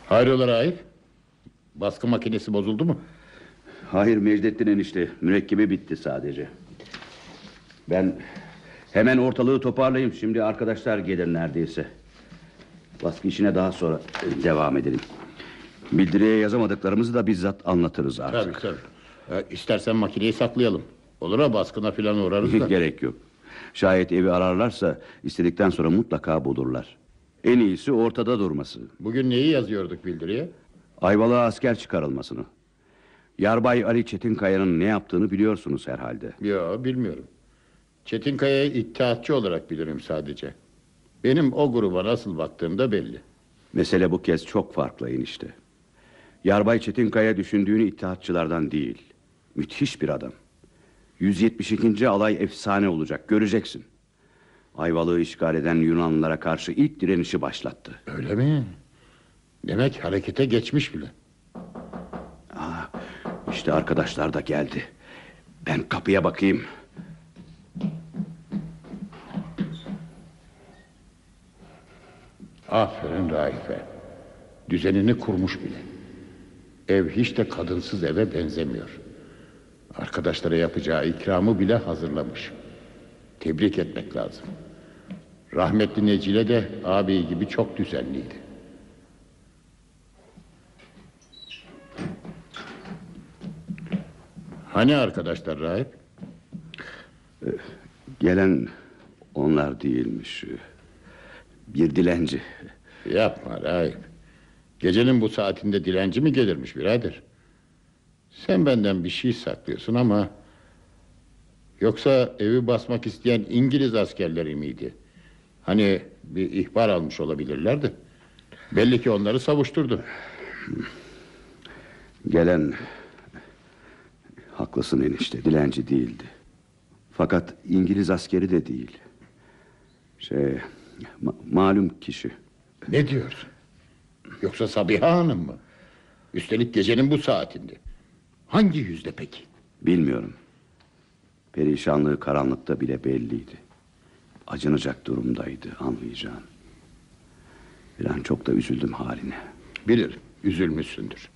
Hayrola Raif? Baskı makinesi bozuldu mu? Hayır Mecdettin enişte, mürekkebi bitti sadece. Ben hemen ortalığı toparlayayım. Şimdi arkadaşlar gelir neredeyse. Baskı işine daha sonra devam edelim. Bildiriye yazamadıklarımızı da bizzat anlatırız artık. Tabii. İstersen makineyi saklayalım. Olur ha, baskına falan uğrarız da. Gerek yok. Şayet evi ararlarsa istedikten sonra mutlaka bulurlar. En iyisi ortada durması. Bugün neyi yazıyorduk bildiriye? Ayvalık'a asker çıkarılmasını. Yarbay Ali Çetinkaya'nın ne yaptığını biliyorsunuz herhalde. Yok, bilmiyorum. Çetinkaya'yı ittihatçı olarak bilirim sadece. Benim o gruba nasıl baktığım da belli. Mesele bu kez çok farklı enişte. Yarbay Çetinkaya düşündüğünü ittihatçılardan değil. Müthiş bir adam. 172. alay efsane olacak, göreceksin. Ayvalık'ı işgal eden Yunanlılara karşı ilk direnişi başlattı. Öyle mi? Demek harekete geçmiş bile. İşte arkadaşlar da geldi. Ben kapıya bakayım. Aferin Raif'e. Düzenini kurmuş bile. Ev hiç de kadınsız eve benzemiyor. Arkadaşlara yapacağı ikramı bile hazırlamış. Tebrik etmek lazım. Rahmetli Necile de ağabey gibi çok düzenliydi. Hani arkadaşlar Raif? Gelen onlar değilmiş. Bir dilenci. Yapma Raif. Gecenin bu saatinde dilenci mi gelirmiş birader? Sen benden bir şey saklıyorsun ama... Yoksa evi basmak isteyen İngiliz askerleri miydi? Hani bir ihbar almış olabilirlerdi. Belli ki onları savuşturdu. Gelen... Haklısın enişte, dilenci değildi. Fakat İngiliz askeri de değil. Malum kişi. Ne diyorsun? Yoksa Sabiha Hanım mı? Üstelik gecenin bu saatinde. Hangi yüzde peki? Bilmiyorum. Perişanlığı karanlıkta bile belliydi. Acınacak durumdaydı, anlayacağın. Bir an çok da üzüldüm haline. Bilirim, üzülmüşsündür.